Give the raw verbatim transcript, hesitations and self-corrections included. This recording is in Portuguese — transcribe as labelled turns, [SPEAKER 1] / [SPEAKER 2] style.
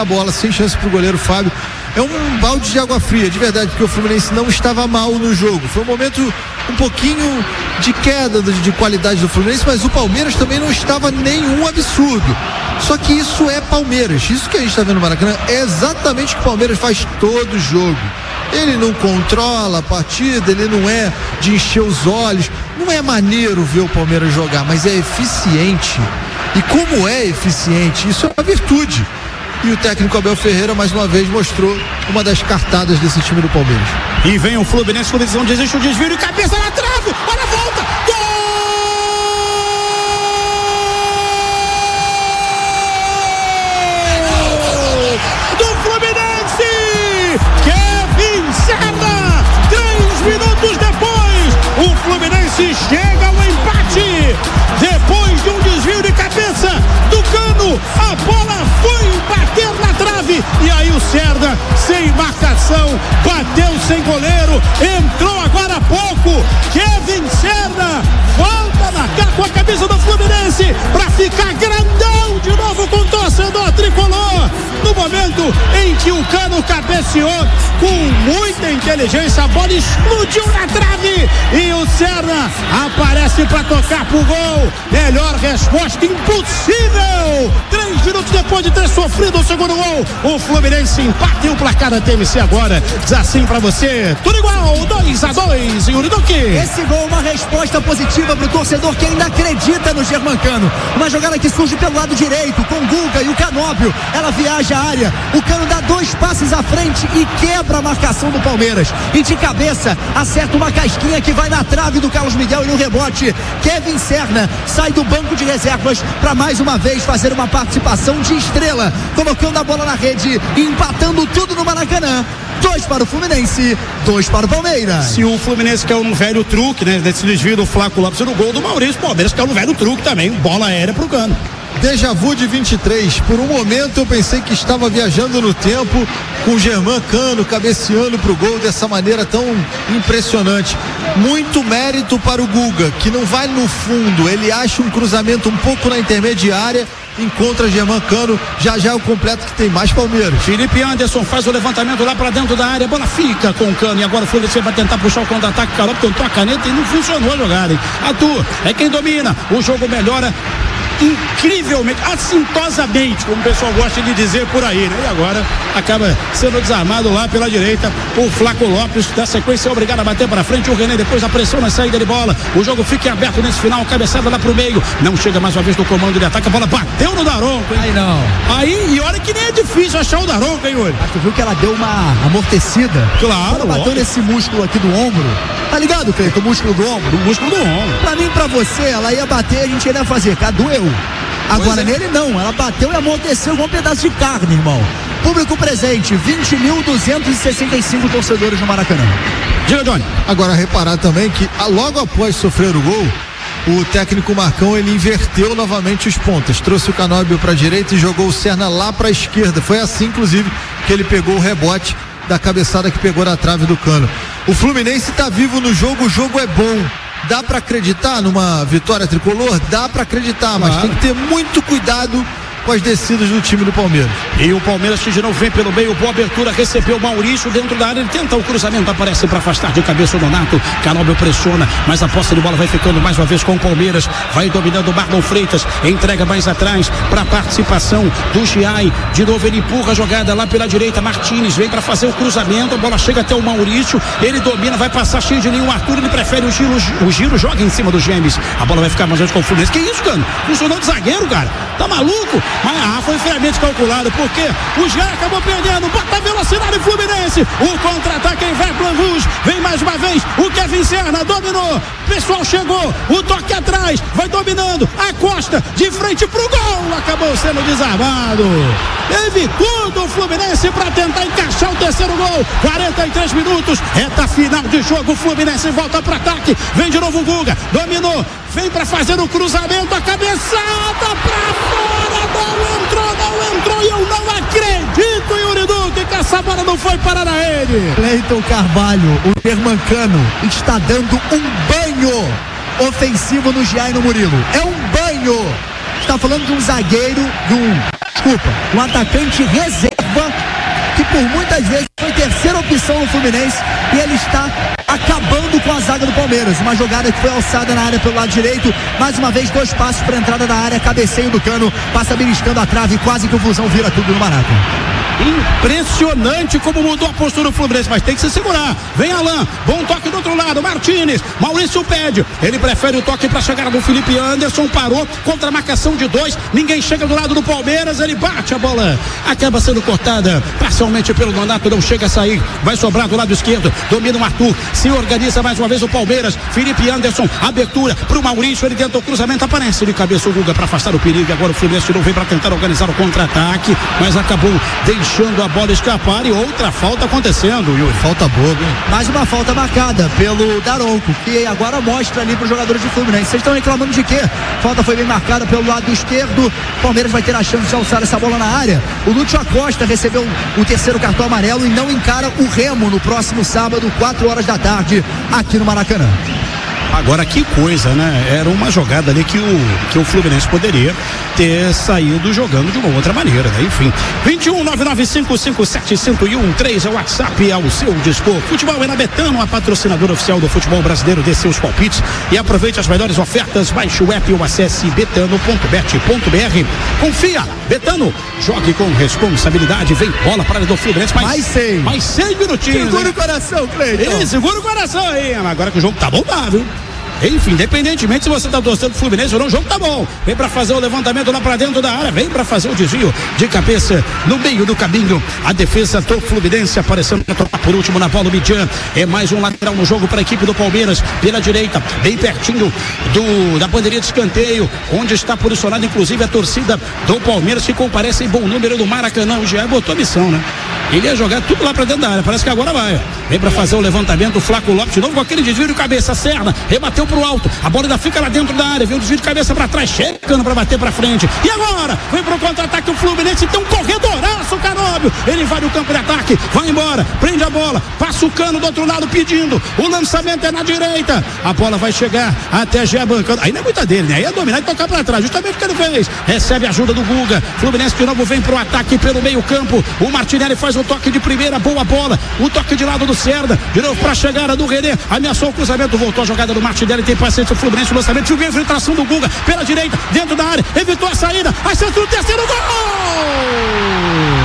[SPEAKER 1] na bola, sem chance pro goleiro Fábio. É um balde de água fria, de verdade, porque o Fluminense não estava mal no jogo. Foi um momento um pouquinho de queda de, de qualidade do Fluminense, mas o Palmeiras também não estava nenhum absurdo. Só que isso é Palmeiras. Isso que a gente está vendo no Maracanã é exatamente o que o Palmeiras faz todo jogo. Ele não controla a partida, ele não é de encher os olhos. Não é maneiro ver o Palmeiras jogar, mas é eficiente. E como é eficiente, isso é uma virtude. E o técnico Abel Ferreira mais uma vez mostrou uma das cartadas desse time do Palmeiras.
[SPEAKER 2] E vem o Fluminense com decisão de existe o desvio de cabeça na trave. Olha a volta. Gol! Do Fluminense! Kevin Serna! Três minutos depois, o Fluminense chega ao empate. Depois de um desvio de cabeça do Cano, a bola foi bater na trave. E aí o Serna, sem marcação, bateu sem goleiro. Entrou agora há pouco. Kevin Serna volta a marcar com a camisa do Fluminense para ficar grandão de novo com o torcedor tricolor. No momento em que o Cano cabeceou com muita inteligência, a bola explodiu na trave e o Serna aparece para tocar pro gol. Melhor resposta impossível. Três minutos depois de ter sofrido o segundo gol, o Fluminense empata e o placar da T M C agora diz assim pra você: tudo igual, dois a dois, Yuri Duque.
[SPEAKER 3] Esse gol é uma resposta positiva pro torcedor que ainda acredita no Germancano. Uma jogada que surge pelo lado direito com o Guga e o Canóbio. Ela viaja a área, o Cano dá dois passes à frente e quebra a marcação do Palmeiras. E de cabeça acerta uma casquinha que vai na trave do Carlos Miguel e no rebote. Kevin Serna sai do banco de reservas para mais uma vez fazer uma participação de estrela, colocando a bola na rede e empatando tudo no Maracanã. Dois para o Fluminense, dois para o Palmeiras.
[SPEAKER 2] Se o Fluminense quer um velho truque, né, desse desvio do Flaco Lopes no gol do Maurício, o Palmeiras quer um velho truque também, bola aérea pro Cano.
[SPEAKER 1] Déjà vu de vinte e três. Por um momento eu pensei que estava viajando no tempo com o Germancano cabeceando pro gol dessa maneira tão impressionante. Muito mérito para o Guga, que não vai no fundo, ele acha um cruzamento um pouco na intermediária, encontra Germancano, já já é o completo que tem mais Palmeiras.
[SPEAKER 2] Felipe Anderson faz o levantamento lá pra dentro da área, a bola fica com o Cano e agora o Fluminense vai tentar puxar o contra-ataque. Carol tentou a caneta e não funcionou a jogada, hein? Arthur é quem domina, o jogo melhora incrivelmente, assintosamente, como o pessoal gosta de dizer por aí, né? E agora acaba sendo desarmado lá pela direita o Flaco Lopes, da sequência é obrigado a bater para frente, o René depois da pressão na saída de bola, o jogo fica aberto nesse final, cabeçada lá pro meio, não chega mais uma vez no comando de ataque, a bola bateu no Daronco, hein?
[SPEAKER 3] Aí não.
[SPEAKER 2] Aí, e olha que nem é difícil achar o Daronco, hein, Yuri?
[SPEAKER 3] Tu viu que ela deu uma amortecida?
[SPEAKER 2] Claro.
[SPEAKER 3] Ela bateu nesse músculo aqui do ombro. Tá ligado, Cleiton? O músculo do ombro?
[SPEAKER 2] O músculo do ombro.
[SPEAKER 3] Pra mim, pra você, ela ia bater, a gente ia fazer, cá, doeu. Agora é. Nele não, ela bateu e amorteceu igual um pedaço de carne, irmão. Público presente, vinte mil duzentos e sessenta e cinco torcedores no Maracanã.
[SPEAKER 2] Diga, Johnny.
[SPEAKER 1] Agora reparar também que logo após sofrer o gol, o técnico Marcão, ele inverteu novamente os pontas, trouxe o Canóbio para a direita e jogou o Serna lá para a esquerda. Foi assim, inclusive, que ele pegou o rebote da cabeçada que pegou na trave do Cano. O Fluminense está vivo no jogo, o jogo é bom. Dá para acreditar numa vitória tricolor? Dá para acreditar, mas claro, tem que ter muito cuidado com as descidas do time do Palmeiras.
[SPEAKER 2] E o Palmeiras que de novo vem pelo meio, boa abertura, recebeu o Maurício dentro da área, ele tenta o cruzamento, aparece para afastar de cabeça o Donato, Canóbio pressiona, mas a posse de bola vai ficando mais uma vez com o Palmeiras, vai dominando o Marlon Freitas, entrega mais atrás para a participação do Giai, de novo ele empurra a jogada lá pela direita, Martínez vem para fazer o cruzamento, a bola chega até o Maurício, ele domina, vai passar cheio de linha, o Arthur, ele prefere o giro, o giro joga em cima dos Gêmeos, a bola vai ficar mais ou menos com o Fluminense. Que isso, Cano? Funcionou de zagueiro, cara, tá maluco? Mas ah, foi friamente calculado, porque o Giai acabou perdendo, bota a velocidade Fluminense, o contra-ataque em Verplanvus, vem mais uma vez, o Kevin Serna dominou, pessoal chegou, o toque atrás, vai dominando, a Costa, de frente pro gol, acabou sendo desarmado, teve tudo o Fluminense para tentar encaixar o terceiro gol, quarenta e três minutos, reta final de jogo, o Fluminense volta pro ataque, vem de novo o Guga, dominou, vem para fazer o cruzamento, a cabeçada pra fora, não entrou, não entrou, e eu não acredito, Yuri Duque, que essa bola não foi parar na rede.
[SPEAKER 3] Cleiton Carvalho, o Germancano está dando um banho ofensivo no Giai e no Murilo, é um banho, está falando de um zagueiro, de um, desculpa, um atacante reserva Silva, que por muitas vezes foi terceira opção no Fluminense, e ele está acabando com a zaga do Palmeiras. Uma jogada que foi alçada na área pelo lado direito, mais uma vez dois passos para a entrada da área, cabeceio do Cano, passa beliscando a trave, quase que o Fusão vira tudo no Maraca.
[SPEAKER 2] Impressionante como mudou a postura do Fluminense, mas tem que se segurar. Vem Alan, bom toque do outro lado, Martínez, Maurício pede, ele prefere o toque para a chegada do Felipe Anderson, parou contra a marcação de dois, ninguém chega do lado do Palmeiras, ele bate a bola, acaba sendo cortada parcialmente pelo Nonato, não chega a sair, vai sobrar do lado esquerdo, domina o Arthur, se organiza mais uma vez o Palmeiras, Felipe Anderson, abertura pro Maurício, ele tenta o cruzamento, aparece de cabeça o Guga para afastar o perigo, agora o Fluminense não vem para tentar organizar o contra-ataque, mas acabou deixando deixando a bola escapar e outra falta acontecendo, Yuri.
[SPEAKER 1] Falta boa, hein?
[SPEAKER 3] Mais uma falta marcada pelo Daronco, que agora mostra ali para os jogadores do Fluminense. Vocês estão reclamando de quê? Falta foi bem marcada pelo lado esquerdo. O Palmeiras vai ter a chance de alçar essa bola na área. O Lúcio Acosta recebeu o terceiro cartão amarelo e não encara o Remo no próximo sábado, quatro horas da tarde, aqui no Maracanã.
[SPEAKER 2] Agora que coisa, né? Era uma jogada ali que o, que o Fluminense poderia ter saído jogando de uma outra maneira, né? Enfim, vinte e um, nove nove cinco, cinco sete zero um três é o WhatsApp ao seu dispor. Futebol é na Betano, a patrocinadora oficial do futebol brasileiro. Dê seus palpites e aproveite as melhores ofertas. Baixe o app ou acesse betano ponto bet ponto br. Confia, Betano, jogue com responsabilidade. Vem bola para o Fluminense. Mais,
[SPEAKER 3] mais seis.
[SPEAKER 2] Mais seis minutinhos.
[SPEAKER 3] Segura o coração, Cleiton.
[SPEAKER 2] Segura o coração aí. Agora que o jogo tá bom, tá, viu? Enfim, independentemente se você tá torcendo pro Fluminense ou não, o jogo tá bom. Vem pra fazer o levantamento lá pra dentro da área, vem pra fazer o desvio de cabeça no meio do caminho. A defesa do Fluminense aparecendo pra tocar por último na bola. O Midian é mais um lateral no jogo pra equipe do Palmeiras, pela direita, bem pertinho do, da bandeirinha de escanteio, onde está posicionada inclusive a torcida do Palmeiras, que comparece em bom número do Maracanã. O Jair botou a missão, né? Ele ia jogar tudo lá pra dentro da área, parece que agora vai. Vem pra fazer o levantamento, o Flaco Lopes de novo com aquele desvio de cabeça, Serna, rebateu pro alto, a bola ainda fica lá dentro da área, vem o desvio de cabeça pra trás, chegando pra bater pra frente, e agora, vem pro contra-ataque o Fluminense, tem um corredoraço, Canóbio, ele vai no campo de ataque, vai embora, prende a bola, passa o Cano do outro lado pedindo, o lançamento é na direita, a bola vai chegar até Jean Cano, aí não é muita dele, né, aí é dominar e tocar pra trás, justamente o que ele fez, recebe a ajuda do Guga, Fluminense de novo vem pro ataque pelo meio campo, o Martinelli faz o toque de primeira, boa bola, o toque de lado do Cerda, de novo pra chegada do René, ameaçou o cruzamento, voltou a jogada do Martinelli, tem paciência o Fluminense, o lançamento, viu a infiltração do Guga pela direita, dentro da área, evitou a saída, acertou o terceiro gol!